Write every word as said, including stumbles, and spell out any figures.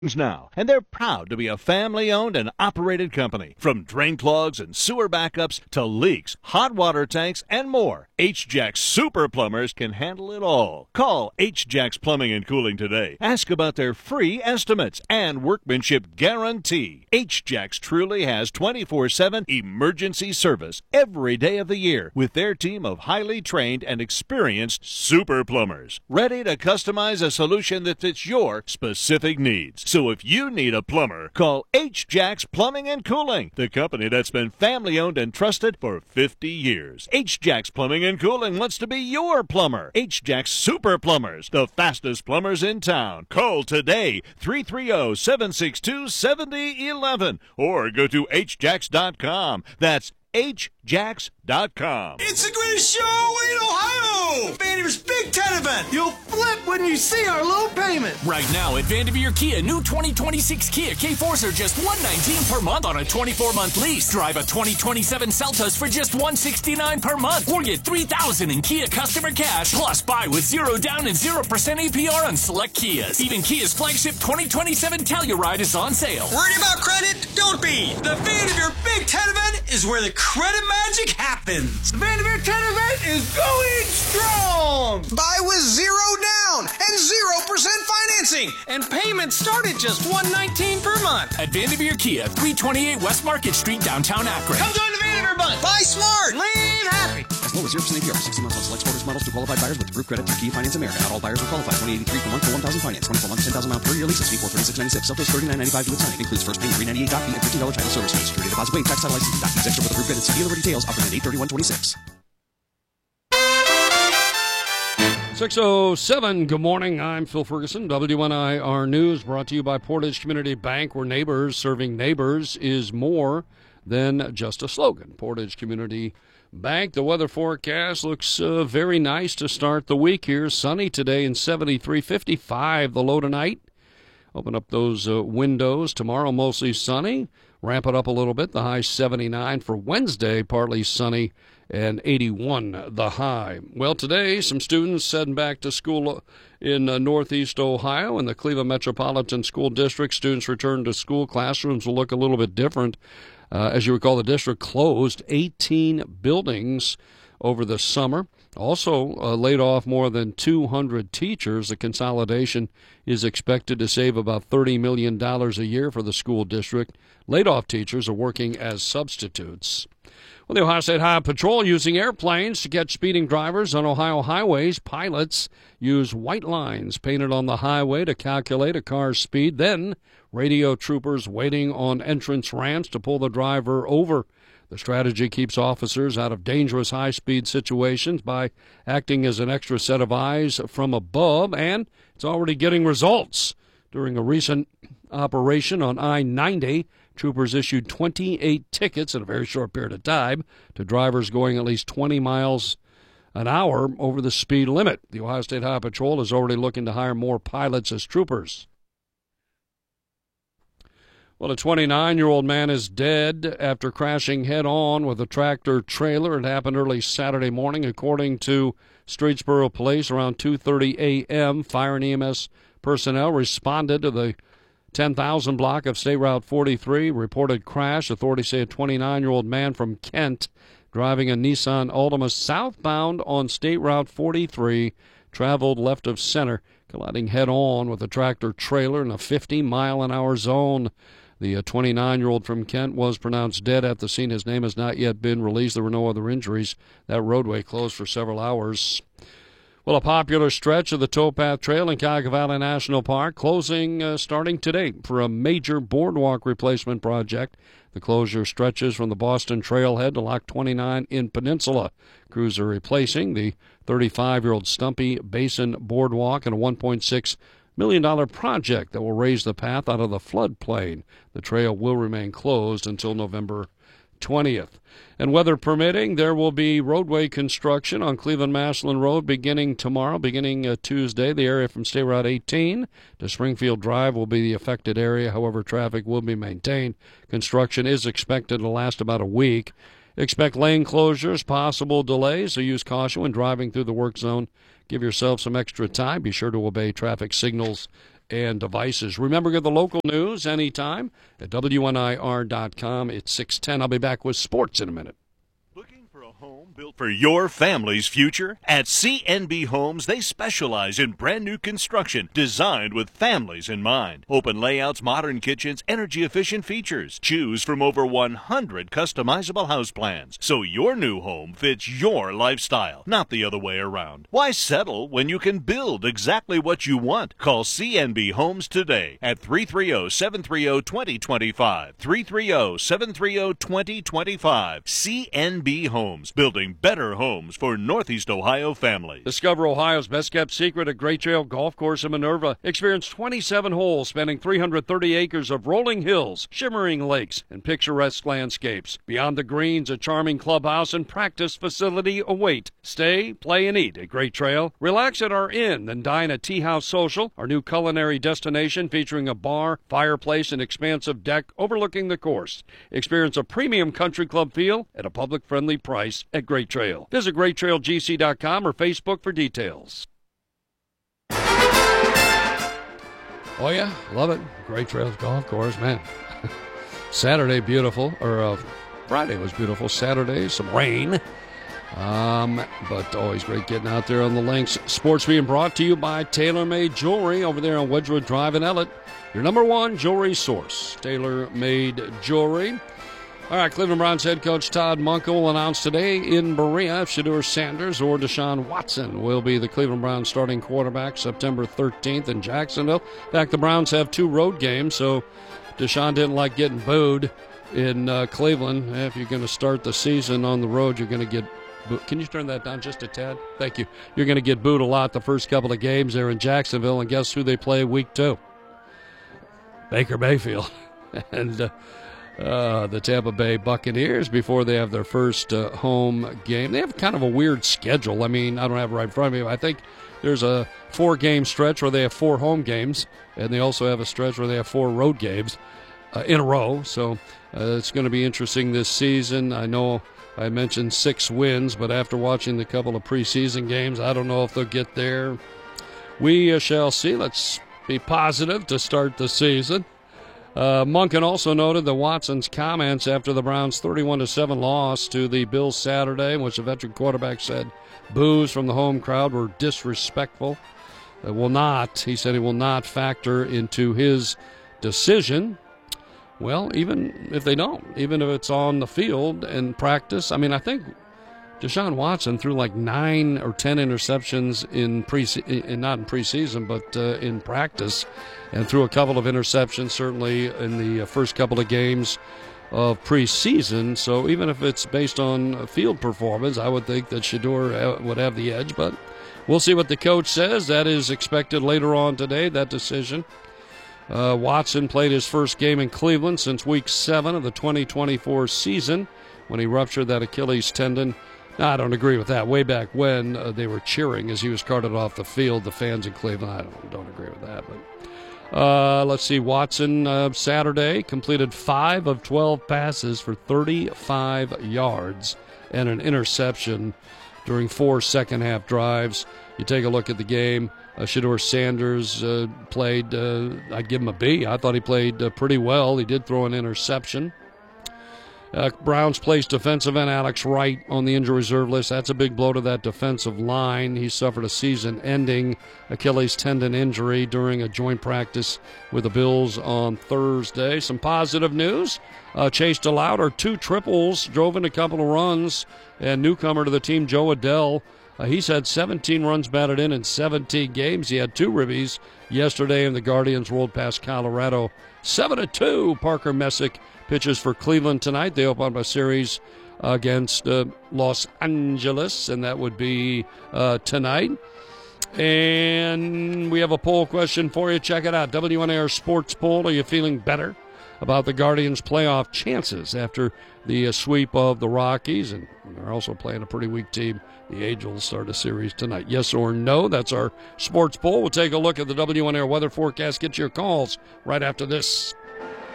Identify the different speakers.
Speaker 1: now, and they're proud to be a family-owned and operated company. From drain clogs and sewer backups to leaks, hot water tanks, and more, H-Jack's Super Plumbers can handle it all. Call H-Jack's Plumbing and Cooling today. Ask about their free estimates and workmanship guarantee. H-Jack's truly has twenty-four seven emergency service every day of the year with their team of highly trained and experienced super plumbers, ready to customize a solution that fits your specific needs. So if you need a plumber, call H-Jack's Plumbing and Cooling, the company that's been family-owned and trusted for fifty years. H-Jack's Plumbing and Cooling wants to be your plumber. H-Jack's Super Plumbers, the fastest plumbers in town. Call today, three three zero, seven six two, seven zero one one, or go to H Jacks dot com. That's H Jacks dot com.
Speaker 2: It's the greatest show in Ohio! Vanderveer's Big Ten event! You'll flip when you see our low payment!
Speaker 3: Right now at Vanderveer Kia, new twenty twenty-six Kia K fours are just one hundred nineteen dollars per month on a twenty-four month lease. Drive a twenty twenty-seven Seltos for just one hundred sixty-nine dollars per month. Or get three thousand dollars in Kia customer cash. Plus, buy with zero down and zero percent A P R on select Kias. Even Kia's flagship twenty twenty-seven Telluride is on sale.
Speaker 2: Worried about credit? Don't be! The Vanderveer Big Ten event is where the credit magic happens. The Vanderveer ten event is going strong. Buy with zero down and zero percent financing, and payments start at just one hundred nineteen dollars per month.
Speaker 3: At Vanderveer Kia, three twenty-eight West Market Street, downtown Akron.
Speaker 2: Come join the Vanderveer bunch. Buy smart, live happy.
Speaker 4: As low as zero percent A P R for sixty months on select sports models to qualified buyers with approved credit through Kia Finance America. Not all buyers will qualify. twenty eighty-three per month for one thousand finance. twenty-four months, ten thousand mile per year leases. Fee for thirty-six ninety-six. Seltos thirty-nine ninety-five to signing. Includes first payment three ninety-eight doc fee and fifteen dollars title service fee. Security deposit waived. Tax title licensing. Doc fees extra with approved credit. See dealer details. Offered at eight thirty-one twenty-six.
Speaker 5: six oh seven, good morning. I'm Phil Ferguson. W N I R News brought to you by Portage Community Bank, where neighbors serving neighbors is more than just a slogan. Portage Community Bank. The weather forecast looks uh, very nice to start the week here. Sunny today and seventy-three, fifty-five the low tonight. Open up those uh, windows. Tomorrow mostly sunny. Ramp it up a little bit. The high seventy-nine. For Wednesday, partly sunny and eighty-one the high. Well, today, some students heading back to school in uh, northeast Ohio in the Cleveland Metropolitan School District. Students return to school. Classrooms will look a little bit different. Uh, as you recall, the district closed eighteen buildings over the summer. Also uh, laid off more than two hundred teachers. The consolidation is expected to save about thirty million dollars a year for the school district. Laid off teachers are working as substitutes. Well, the Ohio State Highway Patrol using airplanes to catch speeding drivers on Ohio highways. Pilots use white lines painted on the highway to calculate a car's speed. Then radio troopers waiting on entrance ramps to pull the driver over. The strategy keeps officers out of dangerous high-speed situations by acting as an extra set of eyes from above, and it's already getting results. During a recent operation on I ninety, troopers issued twenty-eight tickets in a very short period of time to drivers going at least twenty miles an hour over the speed limit. The Ohio State Highway Patrol is already looking to hire more pilots as troopers. Well, a twenty-nine-year-old man is dead after crashing head-on with a tractor trailer. It happened early Saturday morning, according to Streetsboro Police. Around two thirty a.m., fire and E M S personnel responded to the ten thousand block of State Route forty-three. Reported crash. Authorities say a twenty-nine-year-old man from Kent driving a Nissan Altima southbound on State Route forty-three traveled left of center, colliding head-on with a tractor trailer in a fifty mile an hour zone. The twenty-nine-year-old from Kent was pronounced dead at the scene. His name has not yet been released. There were no other injuries. That roadway closed for several hours. Well, a popular stretch of the Towpath Trail in Cuyahoga Valley National Park closing uh, starting today for a major boardwalk replacement project. The closure stretches from the Boston Trailhead to Lock twenty-nine in Peninsula. Crews are replacing the thirty-five-year-old Stumpy Basin Boardwalk and a one point six million dollars project that will raise the path out of the floodplain. The trail will remain closed until November twentieth. And weather permitting, there will be roadway construction on Cleveland-Massillon Road beginning tomorrow, beginning uh, Tuesday. The area from State Route eighteen to Springfield Drive will be the affected area. However, traffic will be maintained. Construction is expected to last about a week. Expect lane closures, possible delays, so use caution when driving through the work zone. Give yourself some extra time. Be sure to obey traffic signals and devices. Remember, get the local news anytime at W N I R dot com. It's six ten. I'll be back with sports in a minute.
Speaker 1: Looking for a home built for your family's future? At C N B Homes, they specialize in brand new construction designed with families in mind. Open layouts, modern kitchens, energy-efficient features. Choose from over one hundred customizable house plans, so your new home fits your lifestyle, not the other way around. Why settle when you can build exactly what you want? Call C N B Homes today at three three zero, seven three zero, two zero two five. three three zero, seven three zero, two zero two five. C N B Homes, building better homes for Northeast Ohio families.
Speaker 5: Discover Ohio's best-kept secret at Great Trail Golf Course in Minerva. Experience twenty-seven holes spanning three hundred thirty acres of rolling hills, shimmering lakes, and picturesque landscapes. Beyond the greens, a charming clubhouse and practice facility await. Stay, play, and eat at Great Trail. Relax at our inn, then dine at Tea House Social, our new culinary destination featuring a bar, fireplace, and expansive deck overlooking the course. Experience a premium country club feel at a public-friendly price at Great Trail. Visit great trail g c dot com or Facebook for details. Oh, yeah, love it. Great Trails Golf Course, man. Saturday, beautiful. Or uh, Friday was beautiful. Saturday, some rain. Um, but always great getting out there on the links. Sports being brought to you by TaylorMade Jewelry over there on Wedgewood Drive in Ellett. Your number one jewelry source, TaylorMade Jewelry. All right, Cleveland Browns head coach Todd Monken will announce today in Berea if Shedeur Sanders or Deshaun Watson will be the Cleveland Browns starting quarterback September thirteenth in Jacksonville. In fact, the Browns have two road games, so Deshaun didn't like getting booed in uh, Cleveland. If you're going to start the season on the road, you're going to get booed. Can you turn that down just a tad? Thank you. You're going to get booed a lot the first couple of games there in Jacksonville, and guess who they play week two? Baker Mayfield. and uh, Uh, the Tampa Bay Buccaneers before they have their first uh, home game. They have kind of a weird schedule. I mean, I don't have it right in front of me, but I think there's a four-game stretch where they have four home games, and they also have a stretch where they have four road games uh, in a row. So uh, it's going to be interesting this season. I know I mentioned six wins, but after watching the couple of preseason games, I don't know if they'll get there. We uh, shall see. Let's be positive to start the season. Uh, Monken also noted that Watson's comments after the Browns' thirty-one to seven loss to the Bills Saturday, in which the veteran quarterback said boos from the home crowd were disrespectful. It will not, he said, it will not factor into his decision. Well, even if they don't, even if it's on the field and practice, I mean, I think Deshaun Watson threw like nine or ten interceptions in pre, in, not in preseason, but uh, in practice, and threw a couple of interceptions certainly in the first couple of games of preseason. So even if it's based on field performance, I would think that Shedeur would have the edge. But we'll see what the coach says. That is expected later on today, that decision. Uh, Watson played his first game in Cleveland since week seven of the twenty twenty-four season when he ruptured that Achilles tendon. No, I don't agree with that. Way back when uh, they were cheering as he was carted off the field, the fans in Cleveland, I don't, don't agree with that. But uh, let's see, Watson uh, Saturday completed five of twelve passes for thirty-five yards and an interception during four second-half drives. You take a look at the game, uh, Shedeur Sanders uh, played, uh, I'd give him a B. I thought he played uh, pretty well. He did throw an interception. Uh, Browns placed defensive end Alex Wright on the injury reserve list. That's a big blow to that defensive line. He suffered a season-ending Achilles tendon injury during a joint practice with the Bills on Thursday. Some positive news. Uh, Chase DeLauder, two triples, drove in a couple of runs, and newcomer to the team, Joe Adell. Uh, he's had seventeen runs batted in in seventeen games. He had two ribbies yesterday, and the Guardians rolled past Colorado seven to two. Parker Messick pitches for Cleveland tonight. They open up a series against uh, Los Angeles, and that would be uh, tonight. And we have a poll question for you. Check it out. W N A R Sports Poll. Are you feeling better about the Guardians' playoff chances after the uh, sweep of the Rockies? And they're also playing a pretty weak team. The Angels start a series tonight. Yes or no? That's our sports poll. We'll take a look at the W N A R weather forecast. Get your calls right after this.